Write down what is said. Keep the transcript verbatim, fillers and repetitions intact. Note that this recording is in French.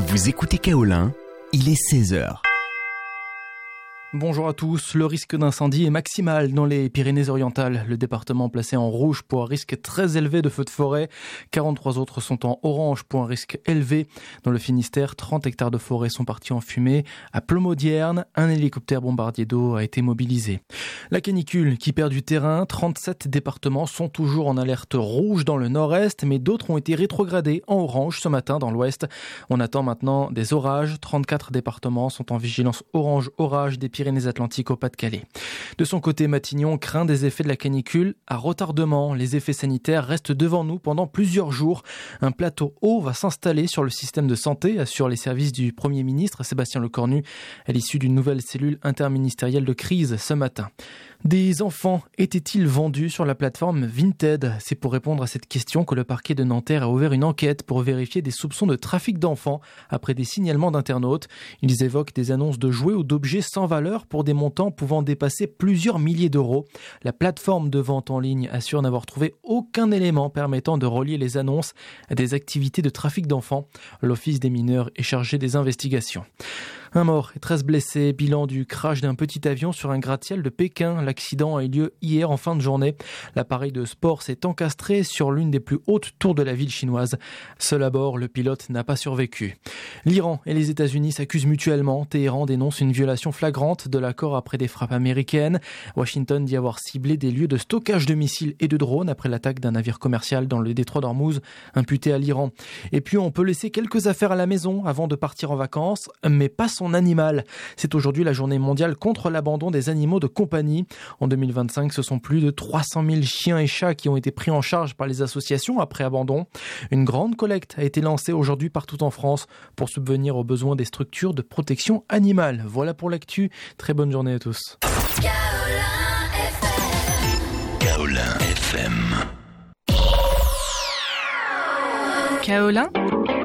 Vous écoutez Kaolin, il est seize heures. Bonjour à tous. Le risque d'incendie est maximal dans les Pyrénées-Orientales. Le département placé en rouge pour un risque très élevé de feux de forêt. quarante-trois autres sont en orange pour un risque élevé. Dans le Finistère, trente hectares de forêt sont partis en fumée. À Plomodierne, un hélicoptère bombardier d'eau a été mobilisé. La canicule qui perd du terrain. trente-sept départements sont toujours en alerte rouge dans le nord-est, mais d'autres ont été rétrogradés en orange ce matin dans l'ouest. On attend maintenant des orages. trente-quatre départements sont en vigilance orange-orage des Pyrénées-Atlantiques au Pas-de-Calais. De son côté, Matignon craint des effets de la canicule à retardement. Les effets sanitaires restent devant nous pendant plusieurs jours. Un plateau haut va s'installer sur le système de santé, assurent les services du Premier ministre Sébastien Lecornu, à l'issue d'une nouvelle cellule interministérielle de crise ce matin. Des enfants étaient-ils vendus sur la plateforme Vinted ? C'est pour répondre à cette question que le parquet de Nanterre a ouvert une enquête pour vérifier des soupçons de trafic d'enfants après des signalements d'internautes. Ils évoquent des annonces de jouets ou d'objets sans valeur pour des montants pouvant dépasser plusieurs milliers d'euros. La plateforme de vente en ligne assure n'avoir trouvé aucun élément permettant de relier les annonces à des activités de trafic d'enfants. L'Office des mineurs est chargé des investigations. Un mort et treize blessés, bilan du crash d'un petit avion sur un gratte-ciel de Pékin. L'accident a eu lieu hier en fin de journée. L'appareil de sport s'est encastré sur l'une des plus hautes tours de la ville chinoise. Seul à bord, le pilote n'a pas survécu. L'Iran et les États-Unis s'accusent mutuellement. Téhéran dénonce une violation flagrante de l'accord après des frappes américaines. Washington dit avoir ciblé des lieux de stockage de missiles et de drones après l'attaque d'un navire commercial dans le détroit d'Ormuz, imputé à l'Iran. Et puis on peut laisser quelques affaires à la maison avant de partir en vacances, mais pas son animal. C'est aujourd'hui la journée mondiale contre l'abandon des animaux de compagnie. En deux mille vingt-cinq, ce sont plus de trois cent mille chiens et chats qui ont été pris en charge par les associations après abandon. Une grande collecte a été lancée aujourd'hui partout en France pour subvenir aux besoins des structures de protection animale. Voilà pour l'actu. Très bonne journée à tous. Kaolin F M. Kaolin